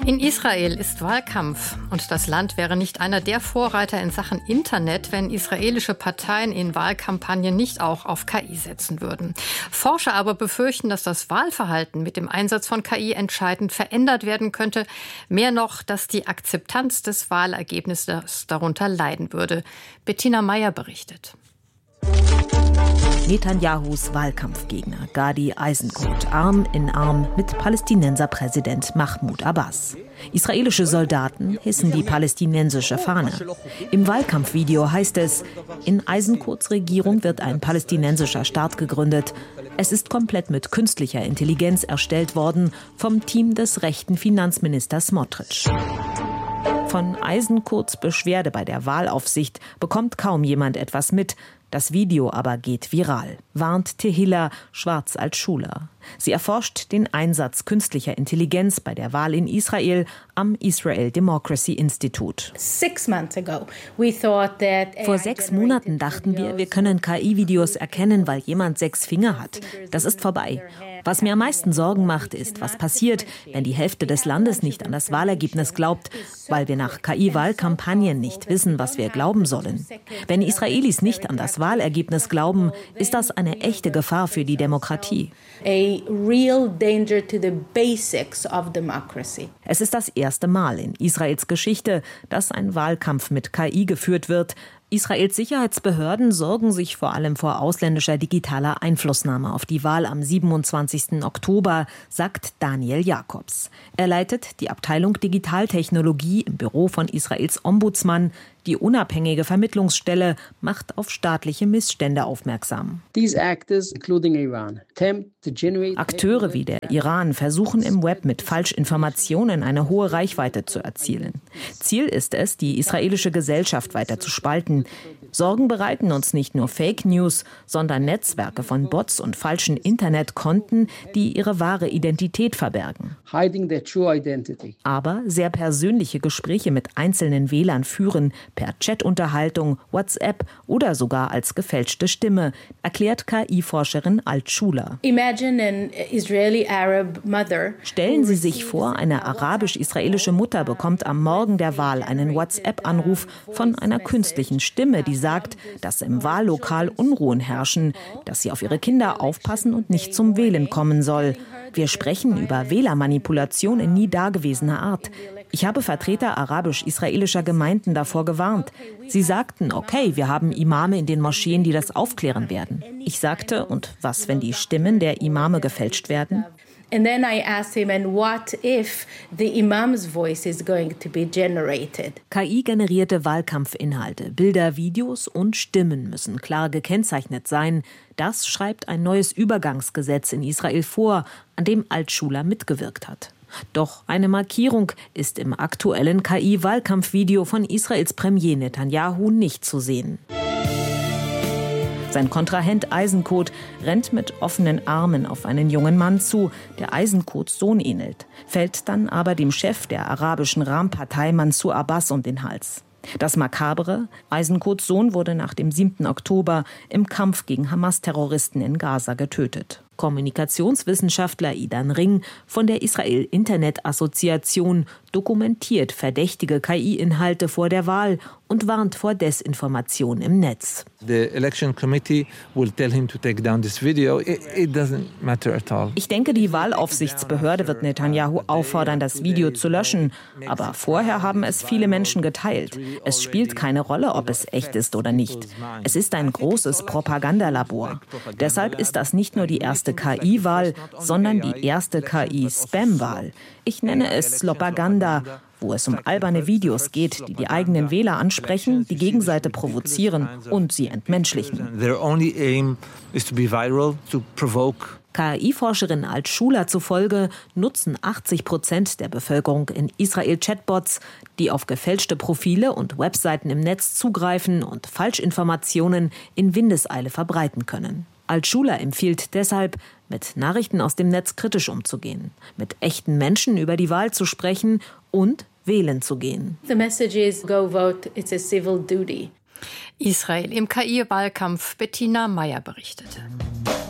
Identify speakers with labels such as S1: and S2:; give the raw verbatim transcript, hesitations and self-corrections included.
S1: In Israel ist Wahlkampf und das Land wäre nicht einer der Vorreiter in Sachen Internet, wenn israelische Parteien in Wahlkampagnen nicht auch auf K I setzen würden. Forscher aber befürchten, dass das Wahlverhalten mit dem Einsatz von K I entscheidend verändert werden könnte. Mehr noch, dass die Akzeptanz des Wahlergebnisses darunter leiden würde. Bettina Meyer berichtet.
S2: Netanyahus Wahlkampfgegner Gadi Eisenkot Arm in Arm mit Palästinenserpräsident Mahmoud Abbas. Israelische Soldaten hissen die palästinensische Fahne. Im Wahlkampfvideo heißt es, in Eisenkots Regierung wird ein palästinensischer Staat gegründet. Es ist komplett mit künstlicher Intelligenz erstellt worden vom Team des rechten Finanzministers Smotrich. Von Eisenkots Beschwerde bei der Wahlaufsicht bekommt kaum jemand etwas mit. Das Video aber geht viral, warnt Tehila Schwarz als Schuler. Sie erforscht den Einsatz künstlicher Intelligenz bei der Wahl in Israel am Israel Democracy Institute. Vor sechs Monaten dachten wir, wir können K I-Videos erkennen, weil jemand sechs Finger hat. Das ist vorbei. Was mir am meisten Sorgen macht, ist, was passiert, wenn die Hälfte des Landes nicht an das Wahlergebnis glaubt, weil wir nach K I-Wahlkampagnen nicht wissen, was wir glauben sollen. Wenn Israelis nicht an das Wahlergebnis glauben, ist das eine echte Gefahr für die Demokratie. Es ist das erste Mal in Israels Geschichte, dass ein Wahlkampf mit K I geführt wird. Israels Sicherheitsbehörden sorgen sich vor allem vor ausländischer digitaler Einflussnahme auf die Wahl am siebenundzwanzigsten Oktober, sagt Daniel Jakobs. Er leitet die Abteilung Digitaltechnologie im Büro von Israels Ombudsmann. Die unabhängige Vermittlungsstelle macht auf staatliche Missstände aufmerksam. Akteure wie der Iran versuchen im Web mit Falschinformationen eine hohe Reichweite zu erzielen. Ziel ist es, die israelische Gesellschaft weiter zu spalten. Sorgen bereiten uns nicht nur Fake News, sondern Netzwerke von Bots und falschen Internetkonten, die ihre wahre Identität verbergen. Aber sehr persönliche Gespräche mit einzelnen Wählern führen, per Chatunterhaltung, WhatsApp oder sogar als gefälschte Stimme, erklärt K I-Forscherin Alt-Schuler. Stellen Sie sich vor, eine arabisch-israelische Mutter bekommt am Morgen der Wahl einen WhatsApp-Anruf von einer künstlichen Stimme, die sagt, dass im Wahllokal Unruhen herrschen, dass sie auf ihre Kinder aufpassen und nicht zum Wählen kommen soll. Wir sprechen über Wählermanipulation in nie dagewesener Art. Ich habe Vertreter arabisch-israelischer Gemeinden davor gewarnt. Sie sagten, okay, wir haben Imame in den Moscheen, die das aufklären werden. Ich sagte, und was, wenn die Stimmen der Imame gefälscht werden?
S3: And then I asked him, and what if the imam's voice is going to be generated?
S2: K I-generierte Wahlkampfinhalte, Bilder, Videos und Stimmen müssen klar gekennzeichnet sein. Das schreibt ein neues Übergangsgesetz in Israel vor, an dem Alt-Schuler mitgewirkt hat. Doch eine Markierung ist im aktuellen K I-Wahlkampfvideo von Israels Premier Netanyahu nicht zu sehen. Sein Kontrahent Eisenkot rennt mit offenen Armen auf einen jungen Mann zu, der Eisenkots Sohn ähnelt, fällt dann aber dem Chef der arabischen Ram-Partei Mansur Abbas um den Hals. Das Makabere: Eisenkots Sohn wurde nach dem siebten Oktober im Kampf gegen Hamas-Terroristen in Gaza getötet. Kommunikationswissenschaftler Idan Ring von der Israel-Internet-Assoziation dokumentiert verdächtige K I-Inhalte vor der Wahl und warnt vor Desinformation im Netz.
S4: The election committee will tell him to take down this video. It, it doesn't matter at all.
S2: Ich denke, die Wahlaufsichtsbehörde wird Netanyahu auffordern, das Video zu löschen. Aber vorher haben es viele Menschen geteilt. Es spielt keine Rolle, ob es echt ist oder nicht. Es ist ein großes Propagandalabor. Deshalb ist das nicht nur die erste K I-Wahl, sondern die erste K I-Spam-Wahl. Ich nenne es Slopaganda, wo es um alberne Videos geht, die die eigenen Wähler ansprechen, die Gegenseite provozieren und sie entmenschlichen. K I-Forscherin Alt-Schuler zufolge nutzen achtzig Prozent der Bevölkerung in Israel Chatbots, die auf gefälschte Profile und Webseiten im Netz zugreifen und Falschinformationen in Windeseile verbreiten können. Alt-Schuler empfiehlt deshalb, mit Nachrichten aus dem Netz kritisch umzugehen, mit echten Menschen über die Wahl zu sprechen und wählen zu gehen.
S3: The message is, go vote, it's a civil duty.
S1: Israel im K I-Wahlkampf, Bettina Meyer berichtete.